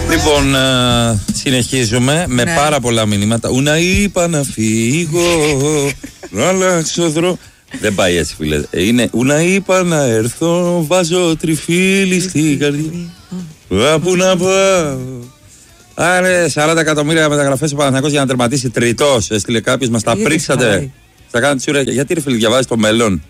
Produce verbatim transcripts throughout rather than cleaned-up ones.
Λοιπόν, α, συνεχίζουμε με ναι. πάρα πολλά μηνύματα. Ούνα είπα να φύγω, να αλλάξω δρόμο. Δεν πάει έτσι, φίλε. Είναι ούνα είπα να έρθω, βάζω τριφύλι στην καρδιά. Πού να πάω. Άρε, σαράντα εκατομμύρια μεταγραφές ο Παναθηναϊκός για να τερματίσει τριτός. Έστειλε κάποιος, μας τα πρίξατε. Θα κάνετε σίγουρα. Γιατί ρε φίλε, διαβάζεις το μέλλον.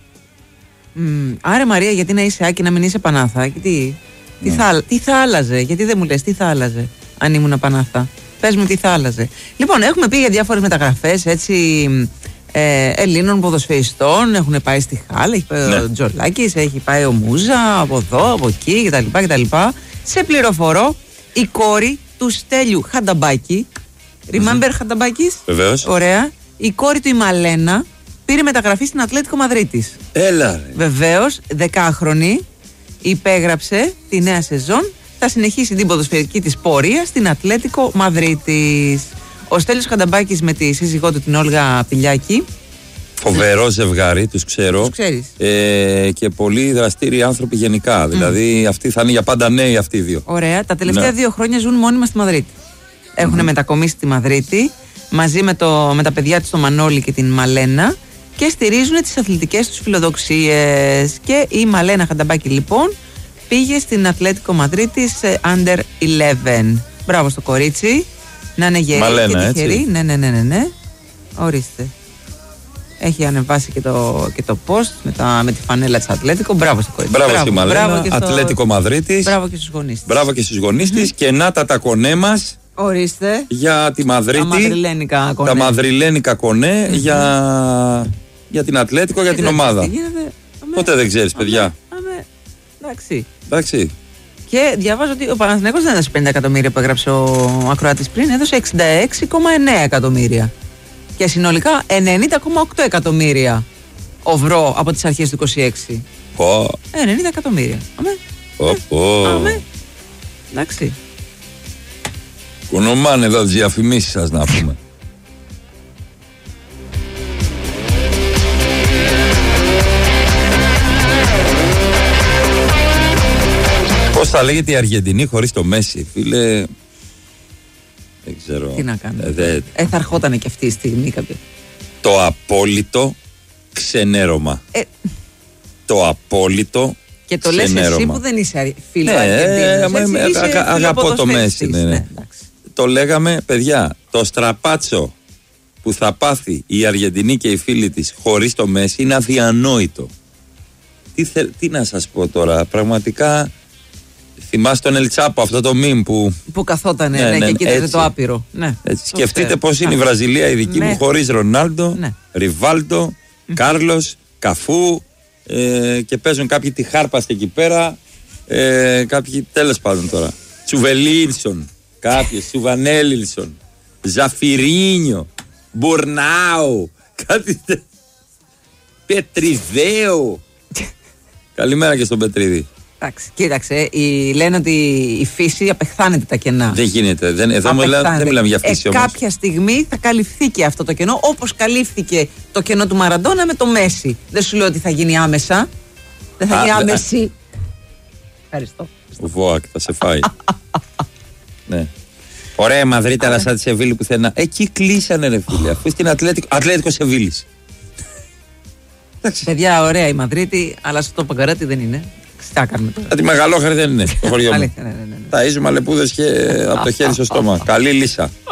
Mm, άρα Μαρία, γιατί να είσαι Άκη, να μην είσαι Πανάθα. Τι, τι, θα, τι θα άλλαζε, γιατί δεν μου λες τι θα άλλαζε αν ήμουν Πανάθα. Πες μου τι θα άλλαζε. Λοιπόν, έχουμε πει για διάφορες μεταγραφές έτσι, ε, Ελλήνων ποδοσφαιριστών. Έχουν πάει στη Χάλ, έχει πάει ναι. ο Τζολάκης, έχει πάει ο Μούζα από εδώ, από εκεί κτλ. κτλ. Σε πληροφορώ, η κόρη του Στέλιου Χανταμπάκη. Remember mm-hmm. Χανταμπάκης? Βεβαίως. Ωραία. Η κόρη του η Μαλένα πήρε μεταγραφή στην Ατλέτικο Μαδρίτης. Έλα. Βεβαίως, δεκάχρονη, υπέγραψε τη νέα σεζόν. Θα συνεχίσει την ποδοσφαιρική της πορεία στην Ατλέτικο Μαδρίτης. Ο Στέλιος Χανταμπάκης με τη σύζυγό του την Όλγα Πηλιάκη. Φοβερό ζευγάρι, τους ξέρω. Τους ξέρεις. Ε, και πολύ δραστήριοι άνθρωποι γενικά. Mm. Δηλαδή, αυτοί θα είναι για πάντα νέοι αυτοί οι δύο. Ωραία. Τα τελευταία ναι. δύο χρόνια ζουν μόνιμα στη Μαδρίτη. Έχουν mm. μετακομίσει στη Μαδρίτη μαζί με, το, με τα παιδιά τους, τον Μανώλη και την Μαλένα, και στηρίζουν τις αθλητικές τους φιλοδοξίες. Και η Μαλένα Χανταμπάκη λοιπόν πήγε στην Ατλέτικο Μαδρίτης Under έντεκα. Μπράβο στο κορίτσι. Να είναι γερή Μαλένα, και τυχερή. Έτσι. Ναι, ναι, ναι, ναι, ναι. Ορίστε. Έχει ανεβάσει και το, και το post με, τα, με τη φανέλα της Ατλέτικο. Μπράβο στο κορίτσι. Μπράβο, μπράβο στη Μαλένα. Μπράβο στο... Ατλέτικο Μαδρίτης. Μπράβο και στους γονείς της. Μπράβο και στους γονείς της. Και να τα τα κονέ μας. Ορίστε. Για τη Μαδρίτη. Τα μαδριλένικα κονέ. Τα μαδριλένικα κονέ mm-hmm. για, για την Ατλέτικο, για την ομάδα. Γίνεται, αμέ, ποτέ δεν ξέρεις, αμέ, παιδιά. Αμέ, εντάξει. Εντάξει. Και διαβάζω ότι ο Παναθηναϊκός δεν έδωσε πενήντα εκατομμύρια που έγραψε ο ακροάτης πριν, έδωσε εξήντα έξι κόμμα εννέα εκατομμύρια. Και συνολικά ενενήντα κόμμα οκτώ εκατομμύρια ευρώ από τις αρχές του είκοσι έξι. Oh. ενενήντα εκατομμύρια. Αμέ. Oh, oh. Αμέ. Εντάξει. Κονομάνε εδώ τις διαφημίσεις σας να πούμε. Πώς θα λέγεται η Αργεντινή χωρίς το Μέση, φίλε? Δεν ξέρω. Τι να κάνω. Ε, δε... ε, θα ερχότανε και αυτή η στιγμή κάποια. Το απόλυτο ξενέρωμα. Ε... Το απόλυτο και το ξενέρωμα. Λες εσύ που δεν είσαι φίλο ναι, Αργεντίνος. Ε, αγα, αγαπώ το Μέση. Ναι, ναι. Ναι, το λέγαμε, παιδιά, το στραπάτσο που θα πάθει η Αργεντινή και οι φίλοι της χωρίς το Μέση είναι αδιανόητο. Τι, θε, τι να σας πω τώρα, πραγματικά. Θυμάσαι τον Ελτσάπο, αυτό το μιμ που. Που καθότανε ναι, ναι, ναι, και κοίταζε το άπειρο. Ναι, έτσι. Σκεφτείτε πώς είναι η Βραζιλία η δική ναι. μου χωρίς Ρονάλντο, ναι. Ριβάλντο, mm. Κάρλος, Καφού ε, και παίζουν κάποιοι τη χάρπαστε εκεί πέρα. Ε, κάποιοι τέλος πάντων τώρα. Τσουβελίλσον, κάποιοι, Σουβανέλιλσον, Ζαφυρίνιο, Μπορνάου, κάτι. Πετριδέο. Καλημέρα και στον Πετρίδη. Εντάξει, κοίταξε, η, λένε ότι η φύση απεχθάνεται τα κενά. Δεν γίνεται. Δεν, εδώ μιλά, δεν μιλάμε για φύση ε, όμως. Κάποια στιγμή θα καλυφθεί και αυτό το κενό, όπως καλύφθηκε το κενό του Μαραντόνα με το Μέση. Δεν σου λέω ότι θα γίνει άμεσα. Δεν θα α, γίνει άμεση. Α... Ευχαριστώ. Ο Βόακ θα σε φάει. Ναι. Ωραία Μαδρίτη, αλλά σαν τη Σεβίλη που θέλει να. Εκεί κλείσανε ρε φίλε. Αφού στην Ατλέτικο, Ατλέτικο Σεβίλης. Παιδιά, ωραία η Μαδρίτη, αλλά στο Παγκαράτι δεν είναι. Τι κάνουμε τώρα. Τη Μεγαλόχαρη δεν είναι το χωριό μου. Ναι, ναι, ναι, ναι. Ταΐζουμε αλεπούδες και από το χέρι στο στόμα. Καλή λύσα.